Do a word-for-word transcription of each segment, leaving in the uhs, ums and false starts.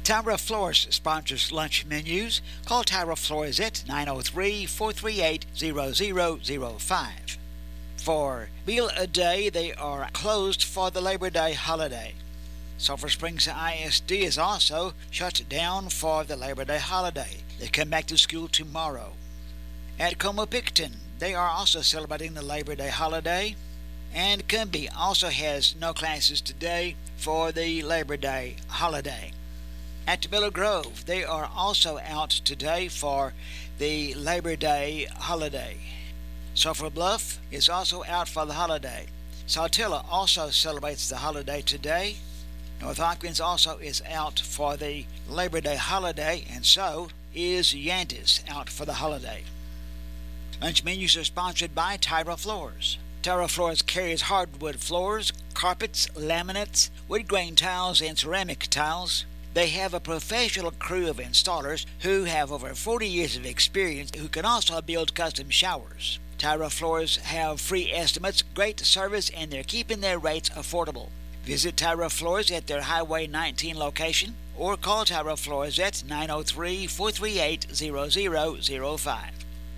Tyra Floors sponsors lunch menus. Call Tyra Floors at nine oh three, four three eight, zero zero zero five. For Meal a Day, they are closed for the Labor Day holiday. Sulphur Springs I S D is also shut down for the Labor Day holiday. They come back to school tomorrow. At Como-Picton, they are also celebrating the Labor Day holiday. And Cumbie also has no classes today for the Labor Day holiday. At Miller Grove, they are also out today for the Labor Day holiday. Sulphur Bluff is also out for the holiday. Saltillo also celebrates the holiday today. North Hawkins also is out for the Labor Day holiday, and so is Yandis out for the holiday. Lunch menus are sponsored by Tyra Floors. Tyra Floors carries hardwood floors, carpets, laminates, wood grain tiles, and ceramic tiles. They have a professional crew of installers who have over forty years of experience who can also build custom showers. Tyra Floors have free estimates, great service, and they're keeping their rates affordable. Visit Tyra Floors at their Highway nineteen location or call Tyra Floors at nine oh three, four three eight, zero zero zero five.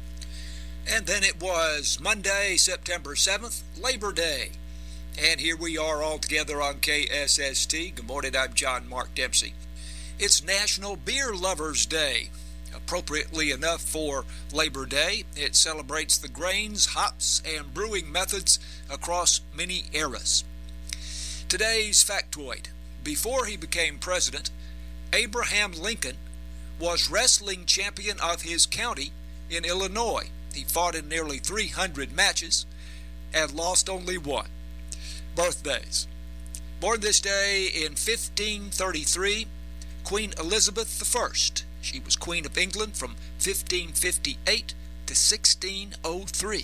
And then it was Monday, September seventh, Labor Day. And here we are all together on K S S T. Good morning, I'm John Mark Dempsey. It's National Beer Lovers Day. Appropriately enough for Labor Day, it celebrates the grains, hops, and brewing methods across many eras. Today's factoid. Before he became president, Abraham Lincoln was wrestling champion of his county in Illinois. He fought in nearly three hundred matches and lost only one. Birthdays. Born this day in fifteen thirty-three, Queen Elizabeth the First. She was Queen of England from fifteen fifty-eight to sixteen oh three.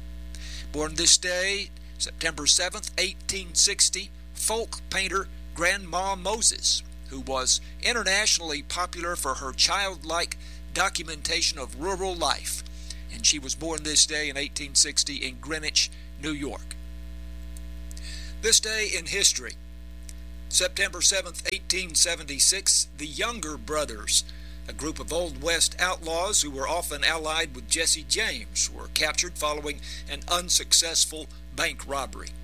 Born this day, September seventh, eighteen sixty, folk painter Grandma Moses, who was internationally popular for her childlike documentation of rural life. And she was born this day in eighteen sixty in Greenwich, New York. This day in history, September seventh, eighteen seventy-six, the Younger Brothers, a group of Old West outlaws who were often allied with Jesse James, were captured following an unsuccessful bank robbery.